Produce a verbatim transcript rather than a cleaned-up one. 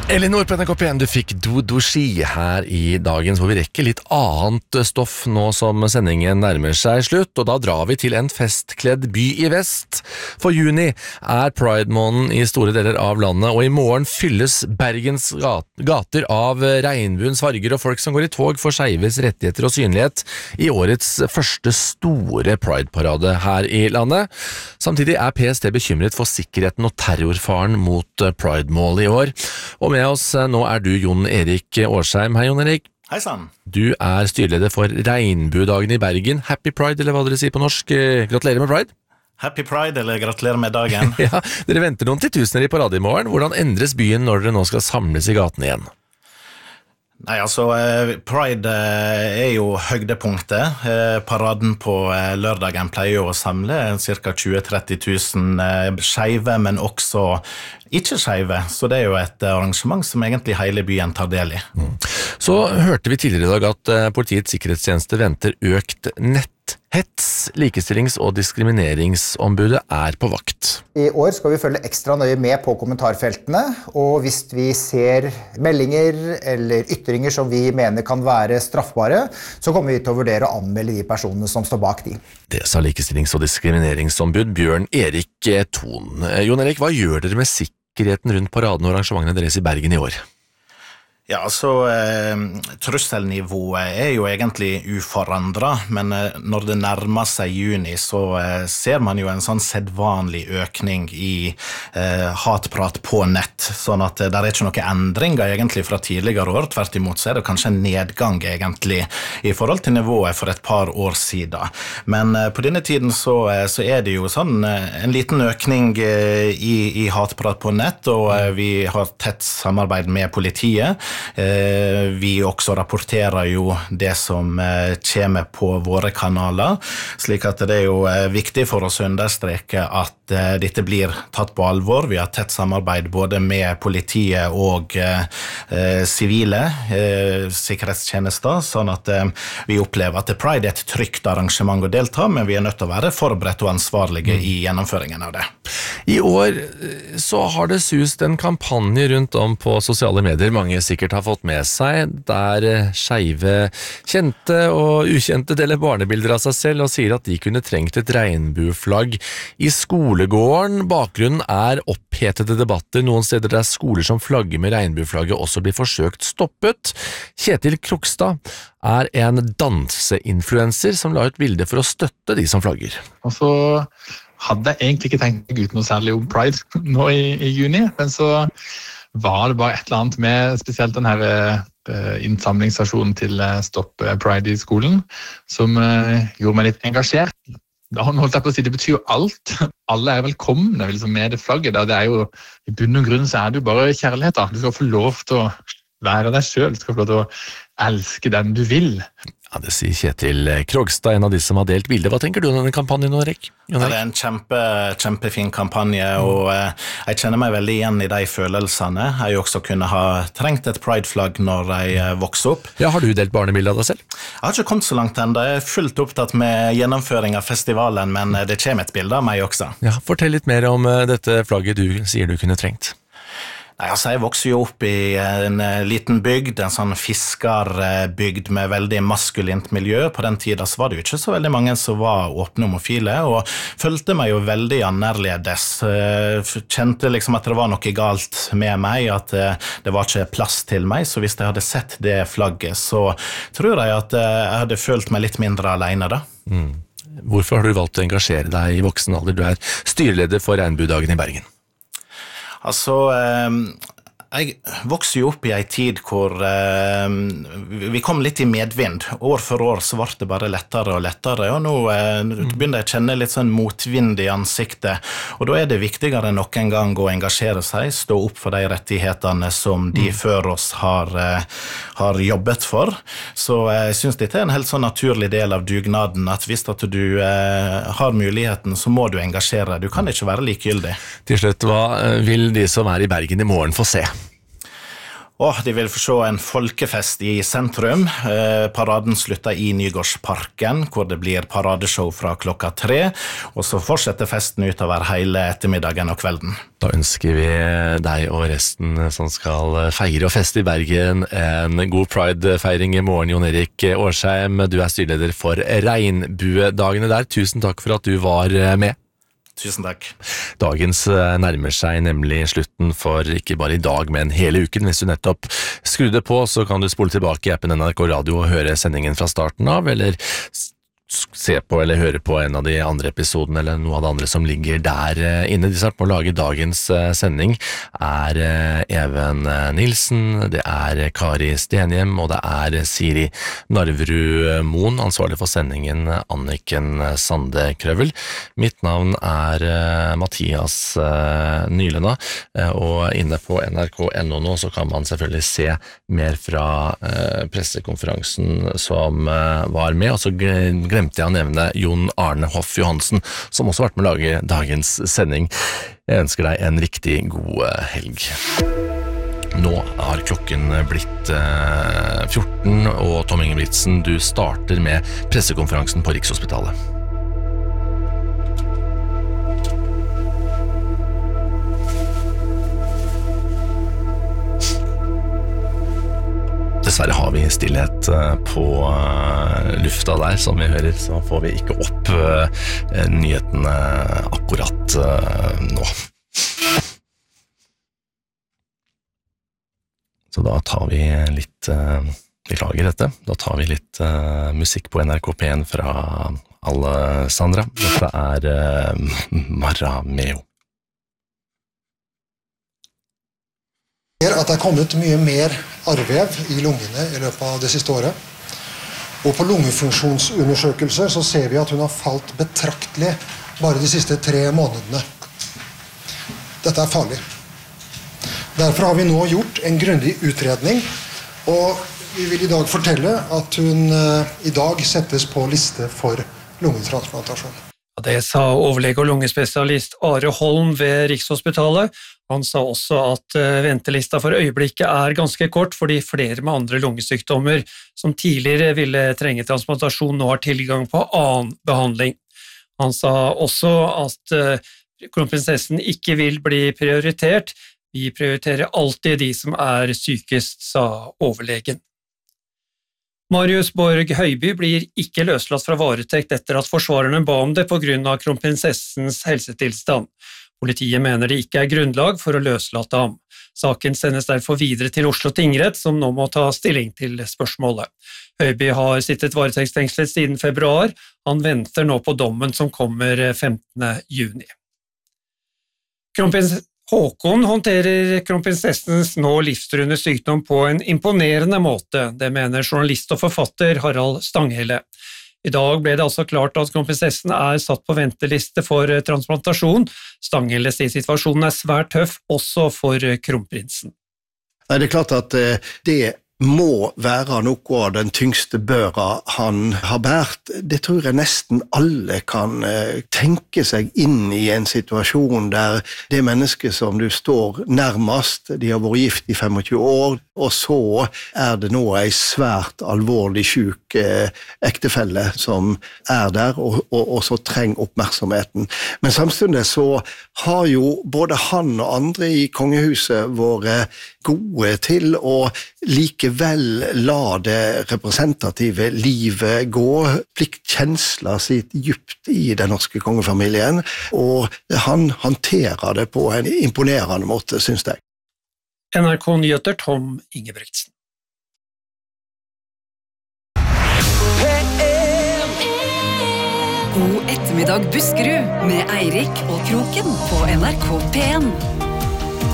Elinor på N R K P en, du fikk Dodoshi her i dagens, hvor vi rekker litt annet stoff nå som sendingen nærmer seg slutt, og da drar vi til en festkledd by i vest. For juni er Pride-måneden i store deler av landet, og i morgen fylles Bergens gater av regnbuens farger og folk som går i tog for skeives rettigheter og synlighet i årets første store Pride-parade her i landet. Samtidig er P S T bekymret for sikkerheten og terrorfaren mot Pride-målet i år, og med oss nå er du Jon Erik Årsheim. Hei Jon Erik. Hei sann. Du er styreleder for Regnbuedagen i Bergen. Happy Pride, eller hva dere sier på norsk. Gratulerer med Pride. Happy Pride, eller gratulerer med dagen. Ja, dere venter noen titusener i parade i morgen. Hvordan endres byen når dere nå skal samles i gaten igjen? Nei, altså, Pride er jo høydepunktet. Paraden på lørdagen pleier jo å samle ca. tjue til tretti tusen skeive, men også ikke skeive. Så det er jo et arrangement som egentlig hele byen tar del i. Mm. Så hørte vi tidligere i dag at Politiets sikkerhetstjeneste venter økt netthets. Likestillings- og diskrimineringsombudet er på vakt. I år skal vi følge ekstra nøye med på kommentarfeltene, og hvis vi ser meldinger eller ytringer som vi mener kan være straffbare, så kommer vi til å vurdere å anmelde de personene som står bak de. Det sa likestillings- og diskrimineringsombud Bjørn Erik Thon. Jon Erik, hva gjør dere med sikkerheten rundt paraden og arrangementene deres i Bergen i år? Ja, altså, eh, trusselnivået er jo egentlig uforandret, men eh, når det nærmer seg juni, så eh, ser man jo en sånn sedvanlig økning i eh, hatprat på nett, sånn at eh, det er ikke noen endringer egentlig fra tidligere år, tvert imot så er det kanskje en nedgang egentlig i forhold til nivået for et par år siden. Men eh, på denne tiden så, eh, så er det jo sånn eh, en liten økning eh, i, i hatprat på nett, og eh, vi har tett samarbeid med politiet. Vi også rapporterer jo det som kommer på våre kanaler, slik at det er jo viktig for oss å understreke at dette blir tatt på alvor. Vi har tett samarbeid både med politiet og sivile eh, sikkerhetstjenester, sånn at eh, vi opplever at Pride er et trygt arrangement å delta, men vi er nødt til å være forberedt og ansvarlige i gjennomføringen av det. I år så har det sust en kampanje rundt om på sosiale medier mange sikkert har fått med seg, der skeive kjente og ukjente deler barnebilder av seg selv og sier at de kunne trengt et regnbueflagg i skolegården. Bakgrunnen er opphetede debatter noen steder der skoler som flagger med regnbueflagget også blir forsøkt stoppet. Kjetil Krogstad er en danseinfluencer som la ut bilder for å støtte de som flagger. Og så hadde jeg egentlig ikke tenkt meg ut noe særlig om Pride nå i, i juni, men så var det bare et eller annet med spesielt den her uh, innsamlingsstasjonen til uh, Stopp Pride i skolen, som uh, gjorde meg litt engasjert. Da holdt jeg på å si, det betyr jo alt. Alle er velkomne liksom, med det flagget. Da. Det er jo, i bunn og grunn så er det jo bare kjærlighet. Da. Du skal få lov til å være deg selv, du skal få lov til å elske den du vil. Ja, det sier Kjetil Krogstad, en av de som har delt bilder. Hva tenker du om denne kampanjen, Erik? Ja, det er en kjempe, kjempefin kampanje, og eh, jeg kjenner meg veldig igjen i de følelsene. Jeg også kunne ha trengt et Pride-flagg når jeg eh, vokser opp. Ja, har du delt barnebilder av deg selv? Jeg har ikke kommet så langt enda. Jeg er fullt opptatt med gjennomføring av festivalen, men det kommer et bilde av meg også. Ja, fortell litt mer om uh, dette flagget du sier du kunne trengt. Nei, altså jeg vokser jo opp i en liten bygd, en sånn fiskerbygd med veldig maskulint miljø. På den tiden så var det jo ikke så veldig mange som var åpne homofile, og følte meg jo veldig annerledes. Kjente liksom at det var noe galt med meg, at det var ikke plass til meg, så hvis jeg hadde sett det flagget, så tror jeg at jeg hadde følt meg litt mindre alene da. Mm. Hvorfor har du valgt å engasjere deg i voksen alder? Du er styreleder for Regnbuedagen i Bergen. Altså, jeg vokste jo opp i en tid hvor vi kom litt i medvind. År for år så ble det bare lettere og lettere, og nå begynner jeg å kjenne litt sånn motvind i ansiktet. Og da er det viktigere enn noen gang å engasjere seg, stå opp for de rettighetene som de mm. før oss har, har jobbet for. Så jeg synes dette er en helt sånn naturlig del av dugnaden, at hvis at du har muligheten, så må du engasjere deg. Du kan ikke være likegyldig. Til slutt, hva vil de som er i Bergen i morgen få se? Åh, de vil få se en folkefest i sentrum. Eh, paraden slutter i Nygårdsparken, hvor det blir paradeshow fra klokka tre, og så fortsetter festen utover hele ettermiddagen og kvelden. Da ønsker vi deg og resten som skal feire og feste i Bergen en god Pride-feiring i morgen, Jon Erik Årsheim. Du er styreleder for Regnbuedagene der. Tusen takk for at du var med. Tusen takk. Dagens nærmer seg nemlig slutten for ikke bare i dag, men hele uken. Hvis du nettopp skrudde på, så kan du spole tilbake i appen N R K Radio og høre sendingen fra starten av, eller se på eller høre på en av de andre episodene eller noe av det andre som ligger der inne. De som har lage dagens sending er Even Nilsen, det er Kari Stenhjem og det er Siri Narverud Moen, ansvarlig for sendingen Anniken Sande Krøvel. Mitt navn er Mathias Nylenda, og inne på N R K punktum N O nå så kan man selvfølgelig se mer fra pressekonferansen som var med, og så glemte jeg å nevne Jon Arne Hoff Johansen, som også har vært med å lage dagens sending. Jeg ønsker deg en riktig god helg. Nå har klokken blitt fjorten, og Tom Ingebrigtsen, du starter med pressekonferansen på Rikshospitalet. Dessverre har vi stillhet på lufta der, som vi hører, så får vi ikke opp nyhetene akkurat nå. Så da tar vi litt, beklager dette, da tar vi litt musikk på N R K P en fra Alessandra. Dette er Marameo. At det er kommet mye mer arrvev i lungene i løpet av det siste året. Og på lungefunksjonsundersøkelser så ser vi at hun har falt betraktelig bare de siste tre månedene. Dette er farlig. Derfor har vi nå gjort en grundig utredning, og vi vil i dag fortelle at hun i dag settes på liste for lungetransplantasjon. Det sa overlege og lungespesialist Are Holm ved Rikshospitalet. Han sa også at ventelista for øyeblikket er ganske kort, fordi flere med andre lungesykdommer som tidligere ville trenge transplantasjon nå har tilgang på annen behandling. Han sa også at kronprinsessen ikke vil bli prioritert. Vi prioriterer alltid de som er sykest, sa overlegen. Marius Borg Høiby blir ikke løslatt fra varetekt etter at forsvarerne ba om det på grunn av kronprinsessens helsetilstand. Politiet mener det ikke er grunnlag for å løslate ham. Saken sendes derfor videre til Oslo tingrett, som nå må ta stilling til spørsmålet. Høiby har sittet varetektsfengslet siden februar. Han venter nå på dommen som kommer femtende juni. Kronprins Håkon håndterer kronprinsessens nå livstruende sykdom på en imponerende måte, det mener journalist og forfatter Harald Stanghelle. I dag ble det altså klart at kronprinsessen er satt på venteliste for transplantasjon. Stanghelle sier situasjonen er svært tøff også for kronprinsen. Nei, det er klart at det må være noe av den tyngste børa han har bært. Det tror jeg nesten alle kan tenke seg inn i en situasjon der det mennesket som du står nærmest, de har vært gift i tjuefem år, og så er det nå en svært alvorlig syk ektefelle som er der, og, og, og så trenger oppmerksomheten. Men samtidig så har jo både han og andre i kongehuset vært gode til å likevel la det representative livet gå, pliktkjensla sitt djupt i den norske kongefamilien, og han håndterer det på en imponerende måte, synes jeg. N R K Nyheter, Tom Ingebrigtsen. God ettermiddag Buskerud med Eirik og Kroken på N R K P en.